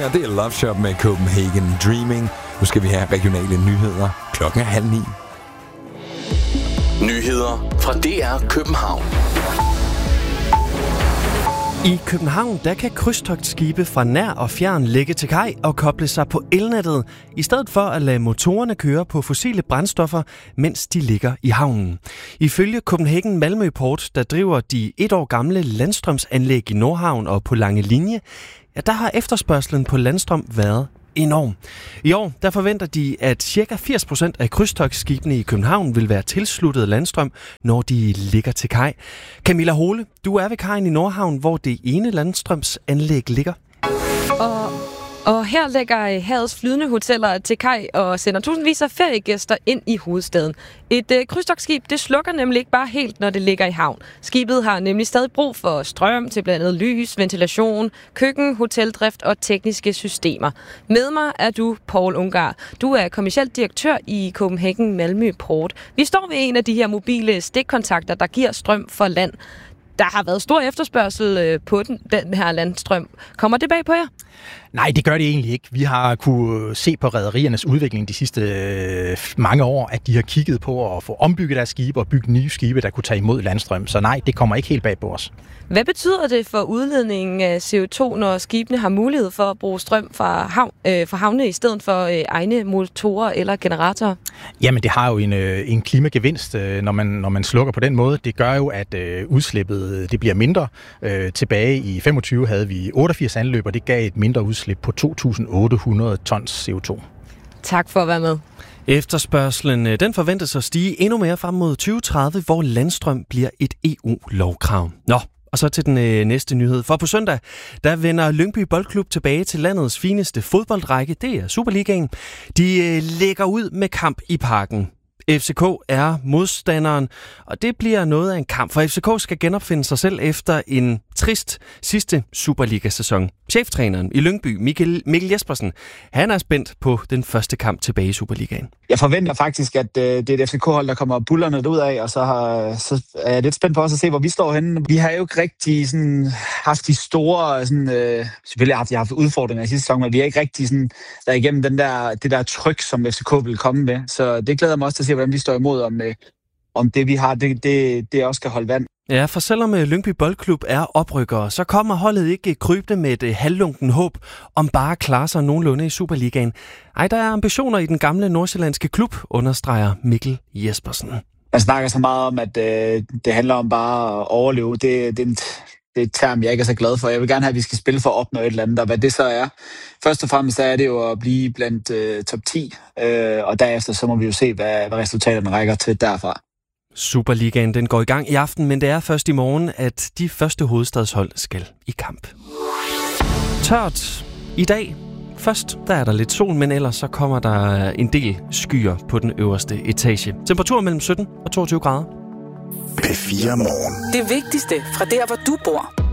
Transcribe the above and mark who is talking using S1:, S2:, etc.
S1: her, det er Love Shop med Copenhagen Dreaming. Nu skal vi have regionale nyheder. Klokken er 8:30.
S2: Nyheder fra DR København.
S3: I København, der kan krydstogtskibe fra nær og fjern lægge til kaj og koble sig på elnettet, i stedet for at lade motorerne køre på fossile brændstoffer, mens de ligger i havnen. Ifølge Copenhagen Malmø Port, der driver de 1 år gamle landstrømsanlæg i Nordhavn og på Lange Linje, ja, der har efterspørgselen på landstrøm været enorm. I år der forventer de, at ca. 80% af krydstogtskibene i København vil være tilsluttet landstrøm, når de ligger til kaj. Camilla Hole, du er ved kajen i Nordhavn, hvor det ene landstrømsanlæg ligger.
S4: Og her lægger havets flydende hoteller til kaj og sender tusindvis af feriegæster ind i hovedstaden. Et krydstogtskib, det slukker nemlig ikke bare helt, når det ligger i havn. Skibet har nemlig stadig brug for strøm til blandt andet lys, ventilation, køkken, hoteldrift og tekniske systemer. Med mig er du, Paul Ungar. Du er kommerciel direktør i Copenhagen Malmø Port. Vi står ved en af de her mobile stikkontakter, der giver strøm for land. Der har været stor efterspørgsel på den her landstrøm. Kommer det bag på jer?
S5: Nej, det gør det egentlig ikke. Vi har kunne se på rederiernes udvikling de sidste mange år, at de har kigget på at få ombygget deres skibe og bygge nye skibe, der kunne tage imod landstrøm. Så nej, det kommer ikke helt bag på os.
S4: Hvad betyder det for udledningen af CO2, når skibene har mulighed for at bruge strøm fra havne i stedet for egne motorer eller generatorer?
S5: Jamen, det har jo en klimagevinst, når man slukker på den måde. Det gør jo, at udslippet det bliver mindre. Tilbage i 25 havde vi 88 anløb, og det gav et mindre udslip på 2.800 tons CO2.
S4: Tak for at være med.
S3: Efterspørgselen den forventes at stige endnu mere frem mod 2030, hvor landstrøm bliver et EU-lovkrav. Nå, og så til den næste nyhed. For på søndag, der vender Lyngby Boldklub tilbage til landets fineste fodboldrække. Det er Superligaen. De lægger ud med kamp i Parken. FCK er modstanderen, og det bliver noget af en kamp, for FCK skal genopfinde sig selv efter en trist sidste Superliga-sæson. Cheftræneren i Lyngby, Mikkel Jespersen, han er spændt på den første kamp tilbage i Superligaen.
S6: Jeg forventer faktisk, at det er et FCK-hold, der kommer bullerne ud af, og så er jeg lidt spændt på også at se, hvor vi står henne. Vi har jo ikke rigtig sådan, haft de store, selvfølgelig har jeg haft udfordringer i sidste sæson, men vi har ikke rigtig sådan, der igennem det der tryk, som FCK vil komme med. Så det glæder mig også til at se, hvordan vi står imod, om det vi har, det også skal holde vand.
S3: Ja, for selvom Lyngby Boldklub er oprykkere, så kommer holdet ikke krybende med et halvlunken håb om bare at klare sig nogenlunde i Superligaen. Ej, der er ambitioner i den gamle nordsjællandske klub, understreger Mikkel Jespersen.
S6: Man snakker så meget om, at det handler om bare at overleve. Det er et term, jeg ikke er så glad for. Jeg vil gerne have, at vi skal spille for at opnå et eller andet, og hvad det så er. Først og fremmest er det jo at blive blandt top 10, og derefter så må vi jo se, hvad resultaterne rækker til derfra.
S3: Superligaen den går i gang i aften, men det er først i morgen, at de første hovedstadshold skal i kamp. Tørt i dag. Først der er der lidt sol, men ellers så kommer der en del skyer på den øverste etage. Temperatur mellem 17 og 22 grader.
S2: P4 Morgen.
S7: Det vigtigste fra der, hvor du bor.